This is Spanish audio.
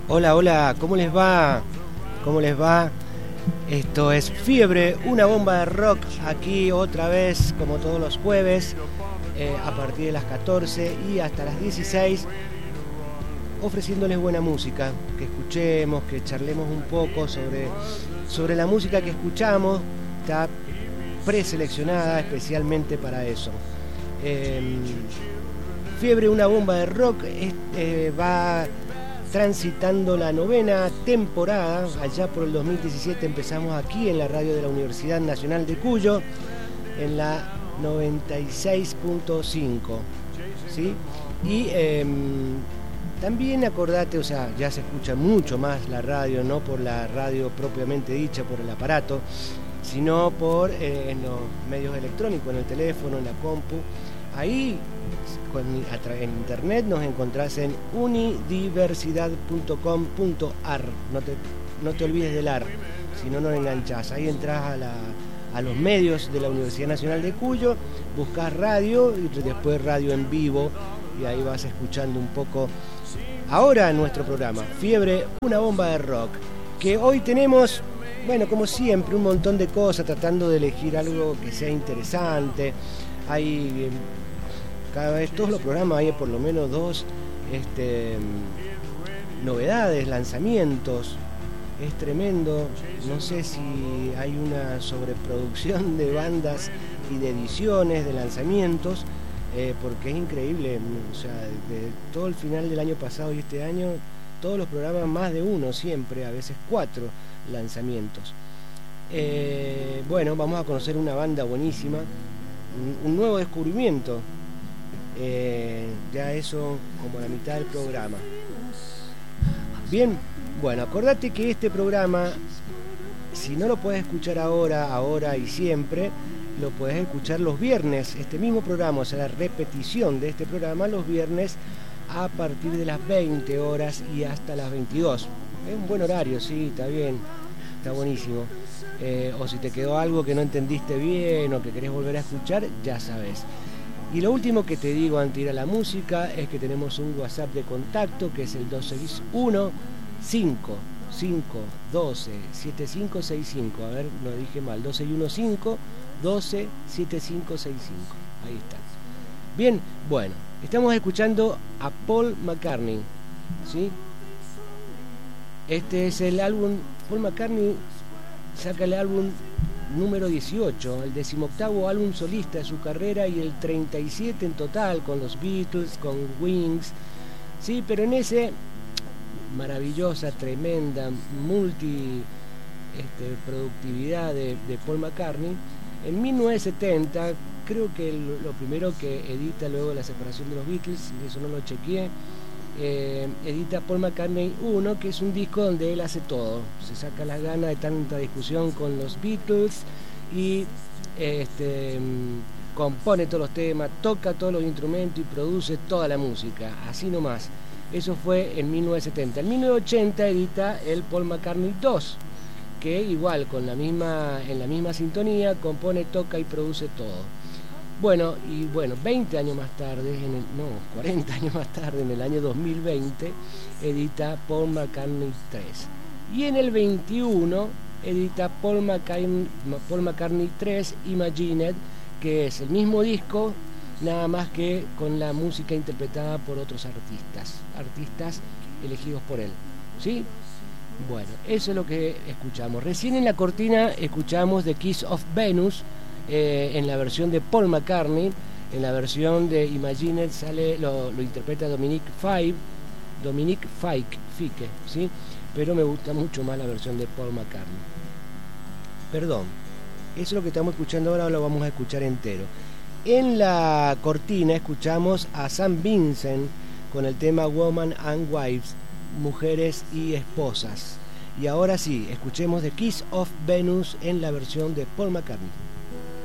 Hola, hola, ¿cómo les va? ¿Cómo les va? Esto es Fiebre, una bomba de rock, aquí otra vez, como todos los jueves, a partir de las 14 y hasta las 16, ofreciéndoles buena música, que escuchemos, que charlemos un poco sobre la música que escuchamos, está preseleccionada especialmente para eso. Fiebre, una bomba de rock, va transitando la 9ª temporada. Allá por el 2017 empezamos aquí en la radio de la Universidad Nacional de Cuyo, en la 96.5, ¿sí? Y también acordate, o sea, ya se escucha mucho más la radio, no por la radio propiamente dicha, por el aparato, sino por en los medios electrónicos, en el teléfono, en la compu. Ahí en internet nos encontrás en unidiversidad.com.ar. No te olvides del AR, si no nos enganchás. Ahí entras a los medios de la Universidad Nacional de Cuyo, buscás radio y después radio en vivo, y ahí vas escuchando un poco. Ahora nuestro programa, Fiebre, una bomba de rock, que hoy tenemos, bueno, como siempre, un montón de cosas, tratando de elegir algo que sea interesante. Hay cada vez, todos los programas hay por lo menos dos novedades, lanzamientos. Es tremendo. No sé si hay una sobreproducción de bandas y de ediciones, de lanzamientos, porque es increíble. O sea, de todo el final del año pasado y este año, todos los programas, más de uno siempre, a veces 4 lanzamientos. Bueno, vamos a conocer una banda buenísima, un nuevo descubrimiento. Ya eso como la mitad del programa. Bien, bueno, acordate que este programa, si no lo puedes escuchar ahora y siempre, lo puedes escuchar los viernes. Este mismo programa, o sea, la repetición de este programa los viernes a partir de las 20 horas y hasta las 22. Es un buen horario, sí, está bien, está buenísimo. O si te quedó algo que no entendiste bien o que querés volver a escuchar, ya sabes. Y lo último que te digo antes de ir a la música es que tenemos un WhatsApp de contacto, que es el 261-512-7565. A ver, lo dije mal, 261-512-7565. Ahí está. Bien, bueno, estamos escuchando a Paul McCartney, ¿sí? Este es el álbum. Paul McCartney saca el álbum número 18, el 18º álbum solista de su carrera y el 37 en total, con los Beatles, con Wings, sí, pero en ese maravillosa, tremenda, productividad de Paul McCartney, en 1970, creo que lo primero que edita luego de la separación de los Beatles, eso no lo chequeé, edita Paul McCartney 1, que es un disco donde él hace todo, se saca las ganas de tanta discusión con los Beatles y compone todos los temas, toca todos los instrumentos y produce toda la música, así nomás. Eso fue en 1970. En 1980 edita el Paul McCartney 2, que igual en la misma sintonía compone, toca y produce todo. Bueno, 20 años más tarde, 40 años más tarde, en el año 2020, edita Paul McCartney 3. Y en el 21 edita Paul McCartney 3 Imagined, que es el mismo disco, nada más que con la música interpretada por otros artistas elegidos por él, ¿sí? Bueno, eso es lo que escuchamos. Recién en la cortina escuchamos The Kiss of Venus, en la versión de Paul McCartney. En la versión de Imagined lo interpreta Dominique Fike, ¿sí? Pero me gusta mucho más la versión de Paul McCartney. Perdón, eso es lo que estamos escuchando ahora, lo vamos a escuchar entero. En la cortina escuchamos a St. Vincent con el tema Woman and Wives, mujeres y esposas. Y ahora sí, escuchemos The Kiss of Venus en la versión de Paul McCartney.